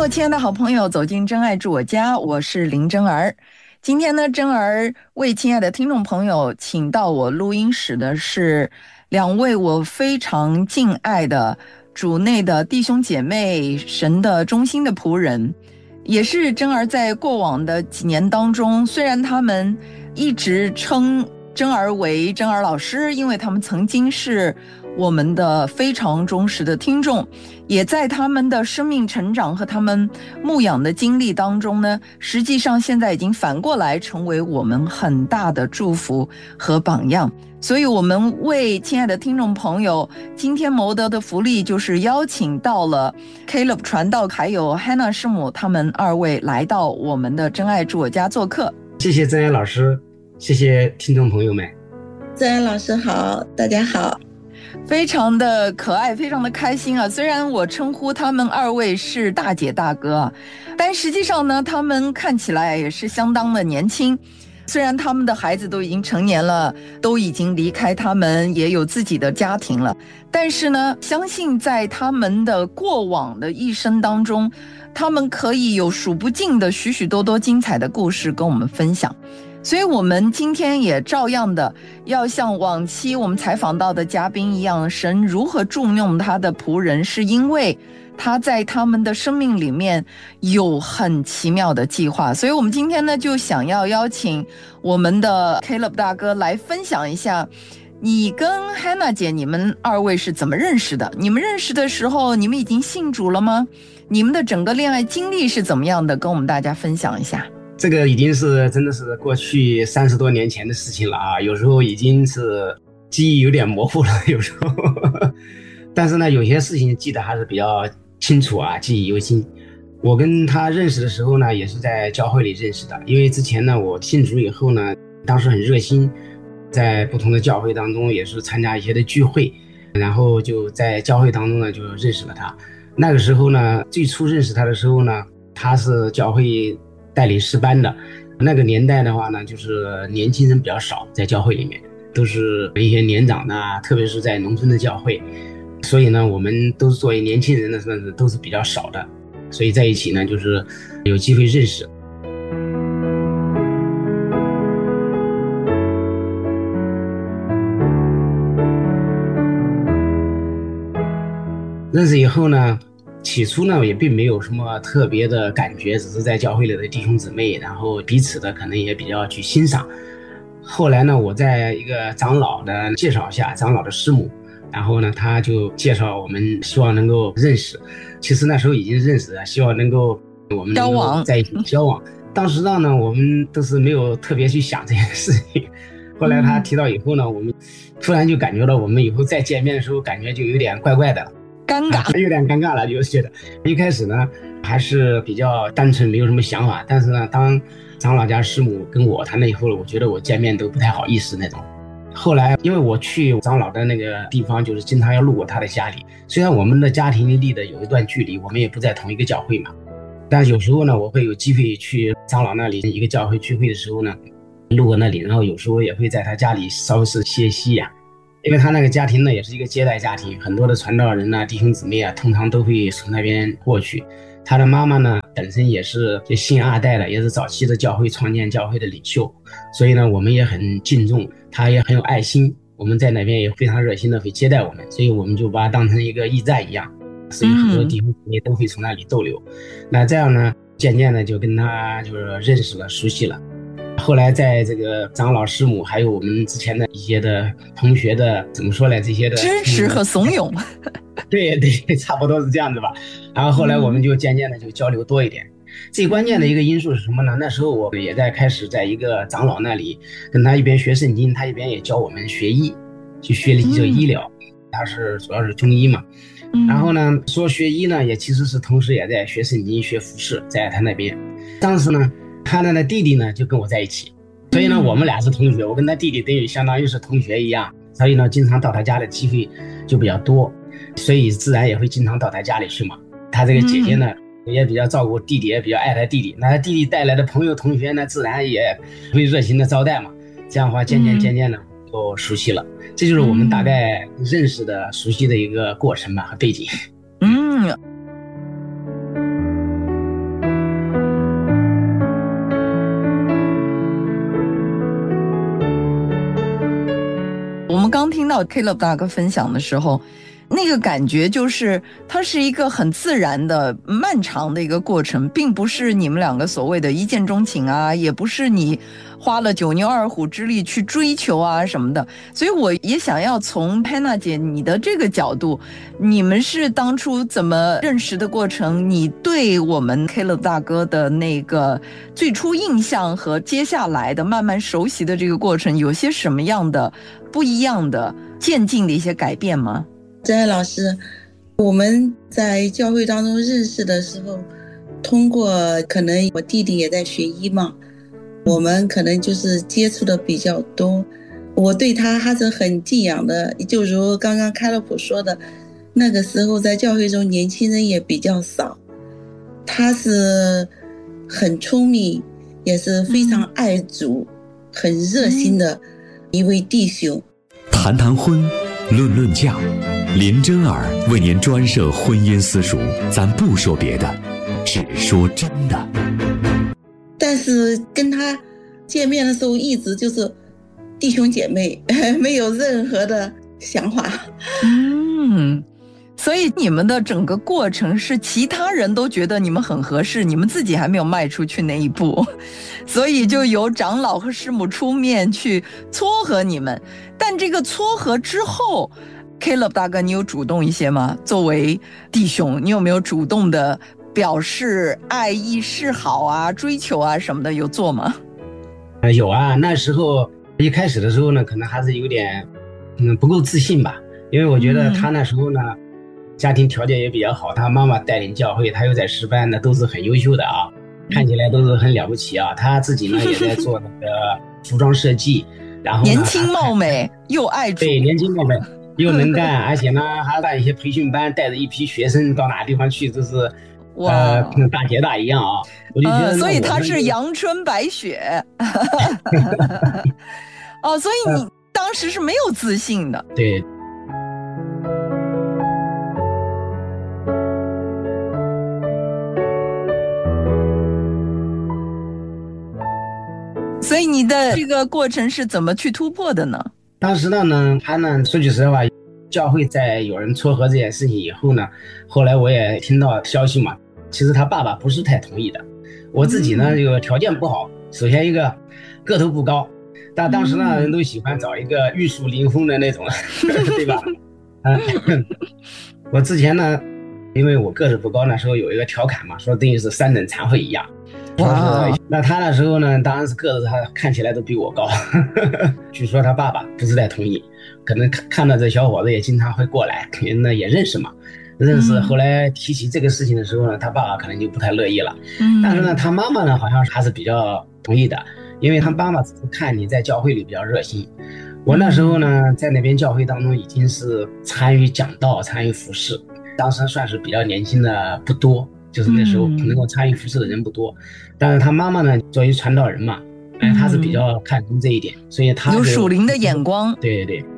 Hello，亲爱的好朋友，走进真爱住我家，我是林真儿。今天呢，真儿为亲爱的听众朋友请到我录音室的是两位我非常敬爱的主内的弟兄姐妹，神的忠心的仆人，也是真儿在过往的几年当中，虽然他们一直称真儿为真儿老师，因为他们曾经是我们的非常忠实的听众，也在他们的生命成长和他们牧养的经历当中呢，实际上现在已经反过来成为我们很大的祝福和榜样。所以我们为亲爱的听众朋友今天谋得的福利，就是邀请到了 Caleb 传道还有 Hannah 师母他们二位来到我们的真爱住我家做客。 谢谢真爱老师，谢谢听众朋友们。 真爱老师好，大家好。 非常的可爱，非常的开心啊！虽然我称呼他们二位是大姐大哥，但实际上呢，他们看起来也是相当的年轻。虽然他们的孩子都已经成年了，都已经离开他们，也有自己的家庭了，但是呢，相信在他们的过往的一生当中，他们可以有数不尽的许许多多精彩的故事跟我们分享。所以我们今天也照样的要像往期我们采访到的嘉宾一样，神如何重用他的仆人，是因为他在他们的生命里面有很奇妙的计划。所以我们今天呢，就想要邀请我们的 Caleb 大哥来分享一下，你跟 Hannah 姐你们二位是怎么认识的？你们认识的时候，你们已经信主了吗？你们的整个恋爱经历是怎么样的？跟我们大家分享一下。 这个已经是真的是过去30多年前的事情了啊，有时候已经是记忆有点模糊了，有时候但是呢，有些事情记得还是比较清楚啊，记忆犹新。我跟他认识的时候呢，也是在教会里认识的，因为之前呢，我信主以后呢，当时很热心，在不同的教会当中也是参加一些的聚会，然后就在教会当中呢就认识了他。那个时候呢，最初认识他的时候呢，他是教会带领诗班的，那个年代的话呢，就是年轻人比较少，在教会里面都是一些年长的，特别是在农村的教会，所以呢，我们都是作为年轻人的算是都是比较少的，所以在一起呢，就是有机会认识。认识以后呢，起初呢也并没有什么特别的感觉，只是在教会里的弟兄姊妹，然后彼此的可能也比较去欣赏。后来呢，我在一个长老的介绍下，长老的师母，然后呢他就介绍我们希望能够认识，其实那时候已经认识了，希望能够我们能够在一起交往。当时呢我们都是没有特别去想这件事情，后来他提到以后呢，我们突然就感觉到我们以后再见面的时候感觉就有点怪怪的了， 尴尬， 有点尴尬了，就是觉得一开始呢还是比较单纯，没有什么想法，但是呢，当长老家师母跟我谈了以后，我觉得我见面都不太好意思那种。后来因为我去长老的那个地方，就是经常要路过他的家里，虽然我们的家庭离得有一段距离，我们也不在同一个教会嘛，但有时候呢，我会有机会去长老那里一个教会聚会的时候呢，路过那里，然后有时候也会在他家里稍微是歇息呀。因为他那个家庭呢，也是一个接待家庭，很多的传道人弟兄姊妹通常都会从那边过去。他的妈妈呢，本身也是信2代的，也是早期的教会创建教会的领袖，所以呢，我们也很敬重，他也很有爱心，我们在那边也非常热心的会接待我们，所以我们就把他当成一个驿站一样，所以很多弟兄姊妹都会从那里逗留。那这样呢，渐渐的就跟他就是认识了，熟悉了。后来在这个长老师母还有我们之前的一些的同学的怎么说呢，这些的支持和怂恿， 对对，差不多是这样子吧。然后后来我们就渐渐的就交流多一点。最关键的一个因素是什么呢？那时候我也开始在一个长老那里跟他一边学圣经，他一边也教我们学医，去学了这个医疗，他是主要是中医嘛。然后呢，说学医呢，也其实是同时也在学圣经、学服饰，在他那边。当时呢，他的弟弟呢就跟我在一起，所以呢，我们俩是同学，我跟他弟弟等于相当于是同学一样，所以呢，经常到他家的机会就比较多，所以自然也会经常到他家里去嘛。他这个姐姐呢，也比较照顾弟弟，也比较爱他弟弟，那他弟弟带来的朋友同学呢，自然也会热心的招待嘛。这样的话，渐渐的就熟悉了。这就是我们大概认识的、熟悉的一个过程吧和背景。 到 Caleb 大哥分享的时候，那个感觉就是它是一个很自然的漫长的一个过程，并不是你们两个所谓的一见钟情啊，也不是你花了九牛二虎之力去追求啊什么的。所以我也想要从 Hannah 姐你的这个角度，你们是当初怎么认识的过程，你对我们 Caleb 大哥的那个最初印象和接下来的慢慢熟悉的这个过程有些什么样的不一样的渐进的一些改变吗？ 张爱老师，我们在教会当中认识的时候，通过可能我弟弟也在学医嘛，我们可能就是接触的比较多。我对他还是很敬仰的，就如刚刚开了普说的，那个时候在教会中年轻人也比较少，他是很聪明，也是非常爱主，很热心的一位弟兄。 谈谈婚，论论嫁，林真儿为您专设婚姻私塾，咱不说别的，只说真的。 但是跟他见面的时候一直就是弟兄姐妹，没有任何的想法。 所以你们的整个过程是其他人都觉得你们很合适，你们自己还没有迈出去那一步，所以就由长老和师母出面去撮合你们。但这个撮合之后 Caleb 大哥你有主动一些吗？作为弟兄你有没有主动的表示爱意示好啊追求啊什么的，有做吗？ 有啊，那时候一开始的时候呢，可能还是有点不够自信吧，因为我觉得他那时候呢家庭条件也比较好，他妈妈带领教会，他又在师班的，都是很优秀的啊，看起来都是很了不起啊。他自己呢也在做那个服装设计，然后年轻貌美又爱主， 对，年轻貌美又能干，而且呢还办一些培训班，带着一批学生到哪地方去，就是跟大姐大一样啊。我就觉得所以他是阳春白雪哦，所以你当时是没有自信的。 对。 所以你的这个过程是怎么去突破的呢？ 当时呢，他呢说句实话，教会在有人撮合这件事情以后呢，后来我也听到消息嘛，其实他爸爸不是太同意的。我自己呢这个条件不好，首先一个个头不高，但当时呢人都喜欢找一个玉树临风的那种对吧？我之前呢因为我个子不高，那时候有一个调侃嘛，说等于是三等残废一样。那他那时候呢当然是个子他看起来都比我高据说他爸爸不是太同意，可能看到这小伙子也经常会过来，那也认识嘛，认识。后来提起这个事情的时候呢，他爸爸可能就不太乐意了。但是呢他妈妈呢好像还是比较同意的，因为他妈妈只是看你在教会里比较热心。我那时候呢在那边教会当中已经是参与讲道，参与服侍，当时算是比较年轻的不多，就是那时候能够参与服侍的人不多。但是他妈妈呢作为传道人嘛，他是比较看重这一点，所以他有属灵的眼光。 对对对，